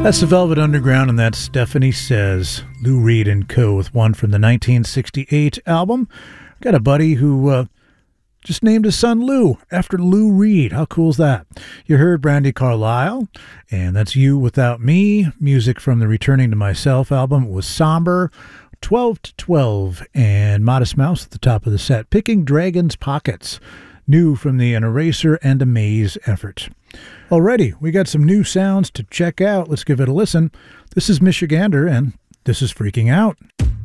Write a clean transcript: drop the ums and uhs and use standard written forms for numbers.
That's the Velvet Underground, and that's Stephanie Says. Lou Reed and Co. with one from the 1968 album. Got a buddy who just named his son Lou after Lou Reed. How cool is that? You heard Brandi Carlile, and that's You Without Me. Music from the Returning to Myself album. It was somber. 12 to 12, and Modest Mouse at the top of the set. Picking Dragon's Pockets. New from the An Eraser and a Maze effort. Alrighty, we got some new sounds to check out. Let's give it a listen. This is Michigander, and this is Freaking Out.